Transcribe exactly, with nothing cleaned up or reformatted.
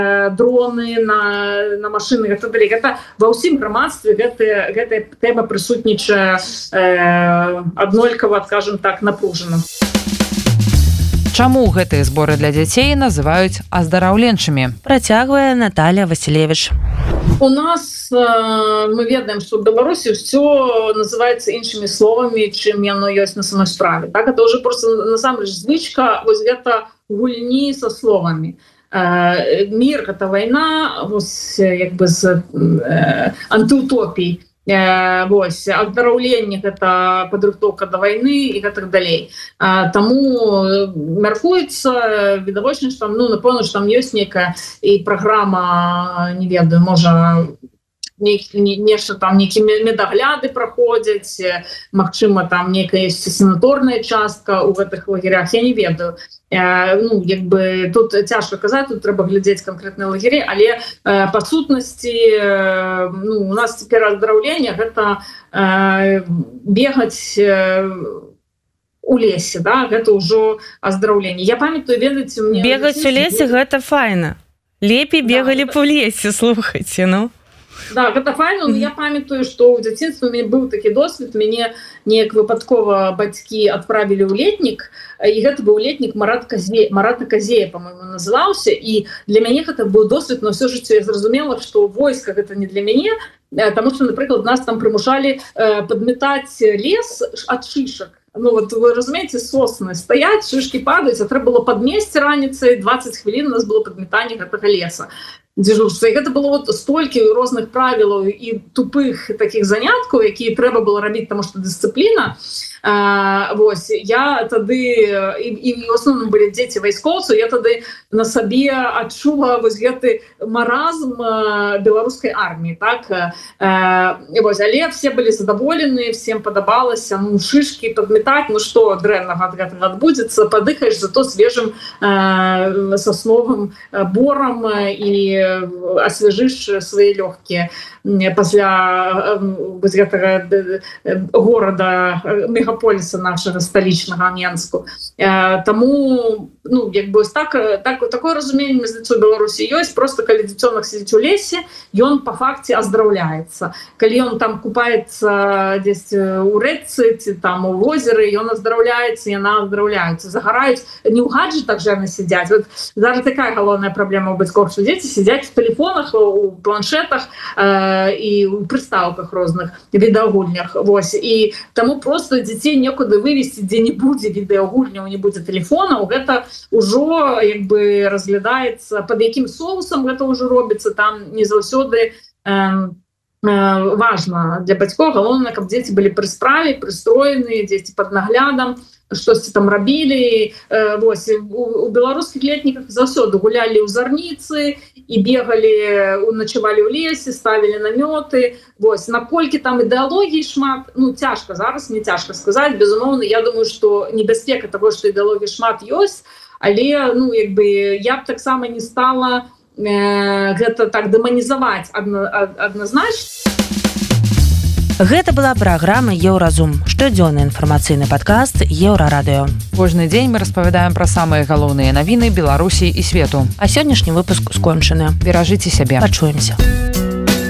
дроны на, на машины, гэта далей. Гэта ва ўсім грамадстве гэта, гэтая тэма прысутнічае э, аднолькава, скажем так, напружана. Чаму гэтыя зборы для дзяцей называюць аздараўленчымі? Працягвае Наталья Василевич. У нас э, мы ведаем, что в Беларуси все называется іншими словами, чым яно ёсць на самой справе. Так, это уже просто насамрэч звычка вось гэта гульні со словами. Э, мир — это война, вось як бы з э, антыутопій. Э, вось аздараўленне — это падрыхтоўка да вайны і гэтак далей. Э, таму мяркуецца відавочна, што там, ну, напэўна, што там ёсць нейкая і праграма, не ведаю, можа нешта там, нейкія медагляды праходзяць, магчыма, там нейкая ёсць санаторная частка ў гэтых лагерях, я не ведаю. Э, ну, як бы тут цяжка казаць, тут трэба глядзець канкрэтныя лагеры, але э, па сутнасці э, ну, у нас цяпер аздараўленне — гэта э, бегаць э, у лесе, да? Гэта ўжо аздараўленне. Я памятаю, ведаеце, мне... Бегаць у лесе — гэта файна. Лепей бегалі б у лесе, слухайце, ну. Да, гэта файна, но я памятаю, што ў дзяцінстве у мяне быў такі досвед, мяне неяк выпадкова бацькі адправілі ў летнік, і гэта быў летнік Марата Казея, Марата Казея, по-моему, называўся, і для мяне гэта быў досвед, но ўсё жыццё я зразумела, што войска гэта не для мяне, таму што, напрыклад, нас там прымушалі падметаць лес ад шышак. Ну вот вы разумеете, сосны стаять, шишки падают, а трэба было падмесці раніцай, двадцать хвілін у нас было падметанне гэтага леса. Дзяжурства. І гэта было вот столькі розных правілаў і тупых такіх заняткаў, якія трэба было рабіць, таму што дысцыпліна. А, вось, я тады, і, і в основном былі дзеці вайскоўцаў, я тады на сабе адчула вось гэты маразм беларускай арміі, так? А, вось, але все былі задаволены, всем падабалася, ну, шишки падметаць, ну што дрэннага ад гэтага адбудзецца, падыхаеш зато свежым а, сасновым борам і асвяжыш свае лёгкія пасля вось гэтага горада, мегаполіса нашага сталічнага Менску. Таму, ну, як бы так, так, такое разуменне дзіцё Беларусі ёсць, просто калі дзіцёнак сидзіць у лесе, ён па факце аздараўляецца. Калі ён там купаецца дзесь у рэчцы ці там у возеры, ён аздараўляецца, яна аздараўляецца. Загараюць не ў гаджетах жа яны сидзяць. Вот зараз такая галоўная праблема ў бацькоў, што дзеці сидзяць в тэлефонах, у планшетах э, і у прыстаўках розных відэагульнях. Вось. І таму просто дзяцей некуды вывесці, дзе не будзе відэагульняў, не будзе тэлефонаў, гэта ўжо як бы разглядаецца, пад якім соусам гэта ўжо робіцца, там не заўсёды э, важна для бацькоў. Галоўнае, каб дзеці былі пры справе, прыстроеныя, дзеці пад наглядам, штосьці там рабілі. Вось, у, у беларускіх летніках заўсёды гулялі ў зарніцы і бегалі, начавалі ў лесе, ставілі намёты. Вось, наколькі там ідэалогіі шмат, ну, цяжка зараз, не цяжка сказаць. Безумоўна, я думаю, што небяспека таго, што ідэалогіі шмат ёсць, але, ну, як бы, я б таксама не стала э, гэта так дэманізаваць адна, адназначна. Гэта была праграма «Еўразум», штодзённы інфармацыйны падкаст Еўрарадыё. Кожны дзень мы распавядаем пра самыя галоўныя навіны Беларусі і свету. А сённяшні выпуск скончаны. Беражыце сябе. Пачуемся.